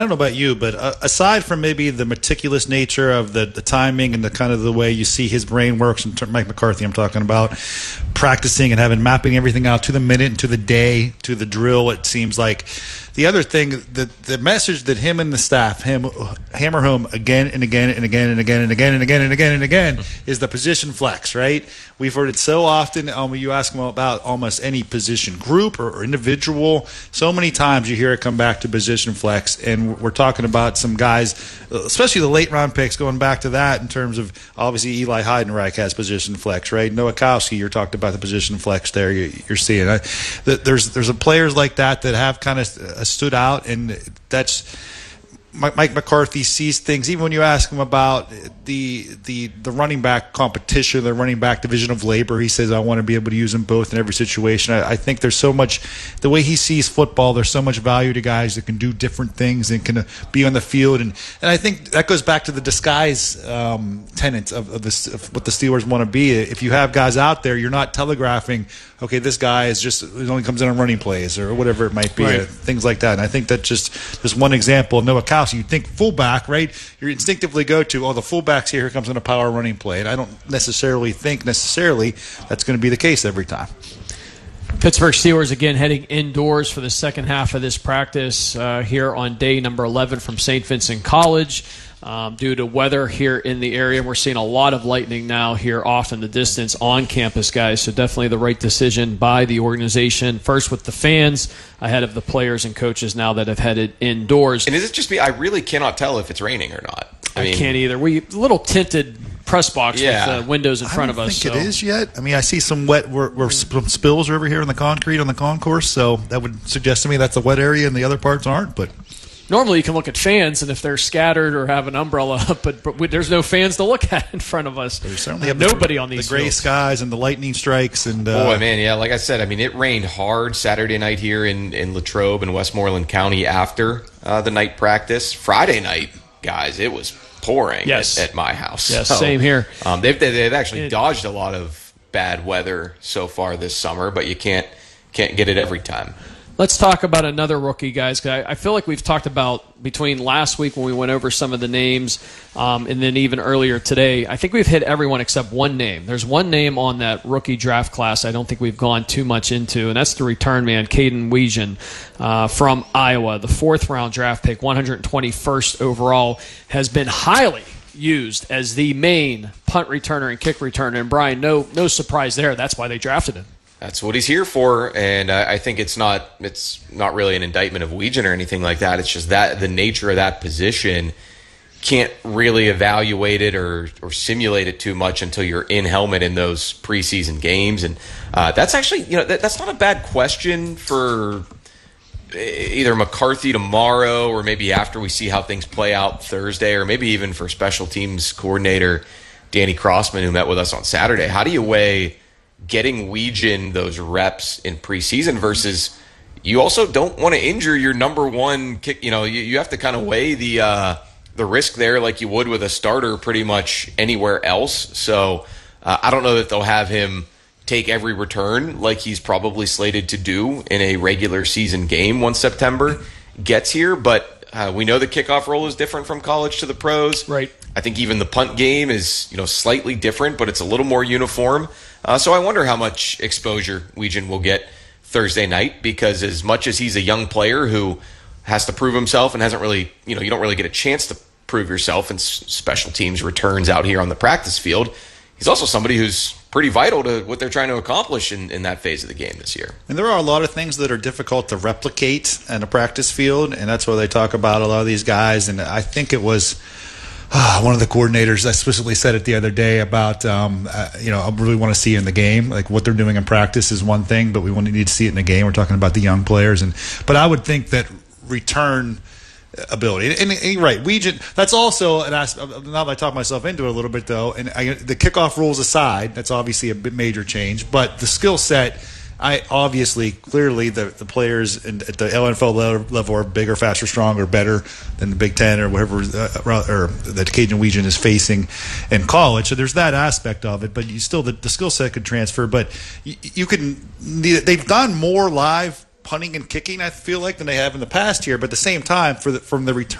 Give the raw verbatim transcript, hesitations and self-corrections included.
I don't know about you, but uh, aside from maybe the meticulous nature of the, the timing and the kind of the way you see his brain works, and Mike McCarthy I'm talking about, practicing and having mapping everything out to the minute and to the day, to the drill, it seems like. The other thing, the the message that him and the staff him hammer home again and again and again and again and again and again and again and again is the position flex, right? We've heard it so often. Um, you ask them about almost any position group or, or individual. So many times you hear it come back to position flex, and we're talking about some guys, especially the late round picks, going back to that in terms of obviously Eli Heidenreich has position flex, right? Nowakowski, you're talking about the position flex there. You, you're seeing I, there's there's a players like that that have kind of stood out, and that's Mike McCarthy sees things. Even when you ask him about the the the running back competition, the running back division of labor, he says, I want to be able to use them both in every situation. I, I think there's so much, the way he sees football, there's so much value to guys that can do different things and can be on the field. And, and I think that goes back to the disguise um, tenet of, of, this, of what the Steelers want to be. If you have guys out there, you're not telegraphing, okay, this guy is just, it only comes in on running plays or whatever it might be, right. uh, things like that. And I think that just, just one example of Nowakowski. You think fullback, right? You instinctively go to, oh, the fullback's here, here comes in a power running play. And I don't necessarily think necessarily that's going to be the case every time. Pittsburgh Steelers again heading indoors for the second half of this practice uh, here on day number eleven from Saint Vincent College. Um, due to weather here in the area. We're seeing a lot of lightning now here off in the distance on campus, guys, so definitely the right decision by the organization, first with the fans, ahead of the players and coaches now that have headed indoors. And is it just me? I really cannot tell if it's raining or not. I, I mean, can't either. We a little tinted press box yeah. with uh, windows in front of us. I don't think so. it is yet. I mean, I see some wet where, where some spills are over here in the concrete on the concourse, so that would suggest to me that's a wet area and the other parts aren't, but... Normally you can look at fans, and if they're scattered or have an umbrella up, but, but we, there's no fans to look at in front of us. There's certainly have the, nobody on these the gray fields. skies and the lightning strikes. And uh, boy, man, yeah, like I said, I mean, it rained hard Saturday night here in, in Latrobe and Westmoreland County after uh, the night practice. Friday night, guys, it was pouring yes. at, at my house. Yes, so, same here. Um, they've, they've actually it, dodged a lot of bad weather so far this summer, but you can't can't get it every time. Let's talk about another rookie, guys. 'Cause I feel like we've talked about between last week when we went over some of the names um, and then even earlier today, I think we've hit everyone except one name. There's one name on that rookie draft class I don't think we've gone too much into, and that's the return man, Caden Weegan uh, from Iowa. The fourth-round draft pick, one hundred twenty-first overall, has been highly used as the main punt returner and kick returner. And, Brian, no, no surprise there. That's why they drafted him. That's what he's here for, and I think it's not it's not really an indictment of Weegan or anything like that. It's just that the nature of that position can't really evaluate it or, or simulate it too much until you're in helmet in those preseason games. And uh, that's actually, you know, that, that's not a bad question for either McCarthy tomorrow or maybe after we see how things play out Thursday, or maybe even for special teams coordinator Danny Crossman, who met with us on Saturday. How do you weigh getting Weegan those reps in preseason versus you also don't want to injure your number one kick? You know, you, you have to kind of weigh the uh, the risk there like you would with a starter pretty much anywhere else. So uh, I don't know that they'll have him take every return like he's probably slated to do in a regular season game once September gets here. But uh, we know the kickoff role is different from college to the pros. Right. I think even the punt game is, you know, slightly different, but it's a little more uniform. Uh, so I wonder how much exposure Weegan will get Thursday night, because as much as he's a young player who has to prove himself and hasn't really, you know, you don't really get a chance to prove yourself in special teams returns out here on the practice field, he's also somebody who's pretty vital to what they're trying to accomplish in, in that phase of the game this year. And there are a lot of things that are difficult to replicate in a practice field, and that's why they talk about a lot of these guys. And I think it was uh, one of the coordinators that specifically said it the other day about, um, uh, you know, I really want to see it in the game. Like what they're doing in practice is one thing, but we want to need to see it in the game. We're talking about the young players. and But I would think that return ability. And, and, and you're right, Weegan, that's also an aspect. Now that I talk myself into it a little bit, though, and I, the kickoff rules aside, that's obviously a bit major change, but the skill set, I obviously, clearly, the, the players in, at the N F L level are bigger, faster, stronger, better than the Big Ten or whatever, uh, or that Caden Weegan is facing in college. So there's that aspect of it, but you still, the, the skill set could transfer. But you, you can, they've done more live punting and kicking, I feel like, than they have in the past here. But at the same time, for the, from the return